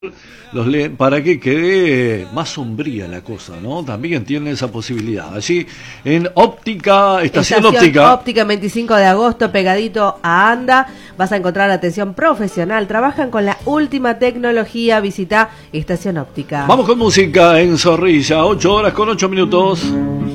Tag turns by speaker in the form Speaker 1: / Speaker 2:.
Speaker 1: para que quede más sombría la cosa, ¿no? También tiene esa posibilidad. Allí en Óptica, Estación Óptica.
Speaker 2: Óptica 25 de agosto, pegadito a Anda, vas a encontrar atención profesional. Trabajan con la última tecnología. Visita Estación Óptica.
Speaker 1: Vamos con música en Zorrilla, 8 horas con 8 minutos.